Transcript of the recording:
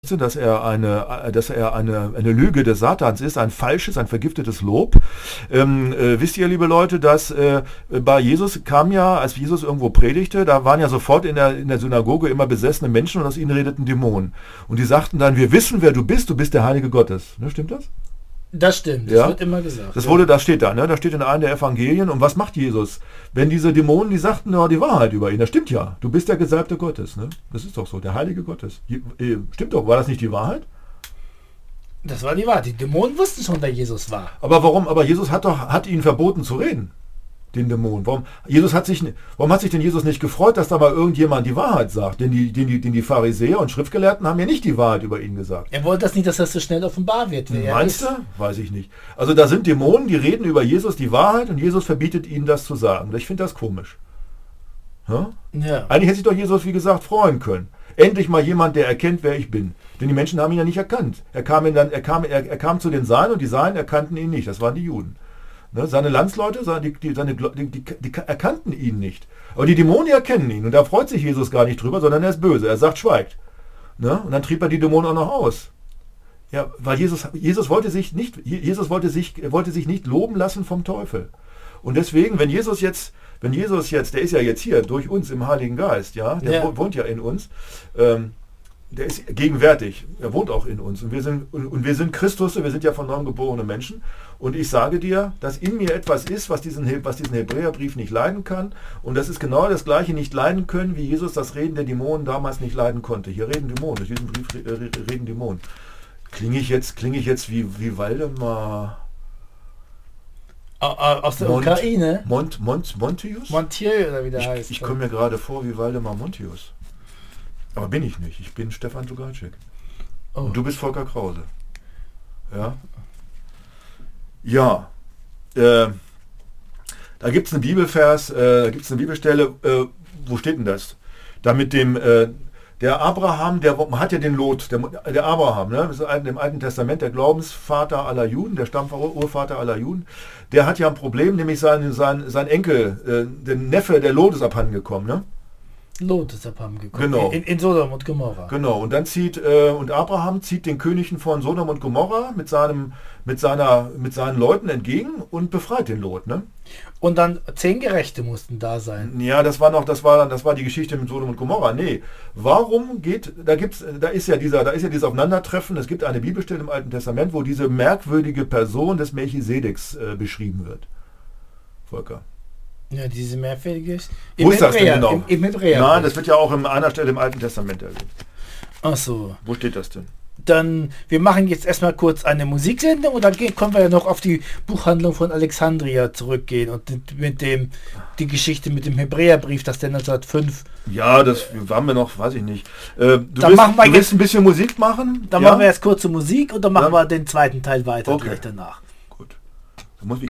dass er eine Lüge des Satans ist, ein falsches, ein vergiftetes Lob. Wisst ihr, liebe Leute, dass bei Jesus kam ja, als Jesus irgendwo predigte, da waren ja sofort in der Synagoge immer besessene Menschen und aus ihnen redeten Dämonen. Und die sagten dann, wir wissen, wer du bist der Heilige Gottes. Ne, stimmt das? Das stimmt, das wird immer gesagt. Das steht da, ne? Das steht in einem der Evangelien. Und was macht Jesus? Wenn diese Dämonen, die sagten ja die Wahrheit über ihn, das stimmt ja. Du bist der Gesalbte Gottes, ne? Das ist doch so, der Heilige Gottes. Stimmt doch, war das nicht die Wahrheit? Das war die Wahrheit. Die Dämonen wussten schon, wer Jesus war. Aber warum? Aber Jesus hat ihnen verboten zu reden, den Dämonen. Warum hat sich denn Jesus nicht gefreut, dass da mal irgendjemand die Wahrheit sagt? Denn die Pharisäer und Schriftgelehrten haben ja nicht die Wahrheit über ihn gesagt. Er wollte das nicht, dass das so schnell offenbar wird. Meinst du? Weiß ich nicht. Also da sind Dämonen, die reden über Jesus die Wahrheit und Jesus verbietet ihnen das zu sagen. Ich finde das komisch. Ja? Eigentlich hätte sich doch Jesus, wie gesagt, freuen können. Endlich mal jemand, der erkennt, wer ich bin. Denn die Menschen haben ihn ja nicht erkannt. Er kam zu den Seinen und die Seinen erkannten ihn nicht. Das waren die Juden. Ne, seine Landsleute, die erkannten ihn nicht. Aber die Dämonen erkennen ihn. Und da freut sich Jesus gar nicht drüber, sondern er ist böse. Er sagt, schweigt. Ne? Und dann trieb er die Dämonen auch noch aus. Ja, weil Jesus wollte sich nicht loben lassen vom Teufel. Und deswegen, wenn Jesus jetzt, der ist ja jetzt hier durch uns im Heiligen Geist, der wohnt ja in uns, der ist gegenwärtig, er wohnt auch in uns und wir sind Christus, wir sind ja von neuem geborene Menschen und ich sage dir, dass in mir etwas ist, was diesen Hebräerbrief nicht leiden kann und das ist genau das gleiche nicht leiden können, wie Jesus das Reden der Dämonen damals nicht leiden konnte. Hier reden Dämonen, durch diesen Brief reden Dämonen. Klinge ich jetzt wie Waldemar aus der Ukraine? Montius? Montieu oder wie der heißt. Ich komme mir gerade vor wie Waldemar Montius. Aber bin ich nicht. Ich bin Stefan Tugalczyk. Oh. Und du bist Volker Krause. Ja. Ja. Da gibt es einen Bibelvers, da gibt es eine Bibelstelle, wo steht denn das? Da mit dem, der Abraham, der hat ja den Lot, der Abraham, ne? Das ist im Alten Testament der Glaubensvater aller Juden, der Stammurvater aller Juden, der hat ja ein Problem, nämlich sein Enkel, der Neffe, der Lot ist abhanden gekommen, ne? Lot ist abhandengekommen. Genau. In Sodom und Gomorra. Genau. Und dann und Abraham zieht den Königen von Sodom und Gomorra mit seinen Leuten entgegen und befreit den Lot, ne? Und dann 10 Gerechte mussten da sein. Ja, das war die Geschichte mit Sodom und Gomorra. Nee. Warum da ist ja dieses Aufeinandertreffen. Es gibt eine Bibelstelle im Alten Testament, wo diese merkwürdige Person des Melchisedeks beschrieben wird. Volker. Ja, diese merkwürdige. Wo ist das denn genau? Im Hebräer. Nein, das wird ja auch an einer Stelle im Alten Testament erwähnt. Ach so. Wo steht das denn? Dann, wir machen jetzt erstmal kurz eine Musiksendung und dann können wir ja noch auf die Buchhandlung von Alexandria zurückgehen und die Geschichte mit dem Hebräerbrief, das der 1905. Ja, das haben wir noch, weiß ich nicht. Du willst ein bisschen Musik machen? Dann machen wir jetzt kurze Musik und dann machen wir den zweiten Teil weiter gleich danach. Gut. Dann muss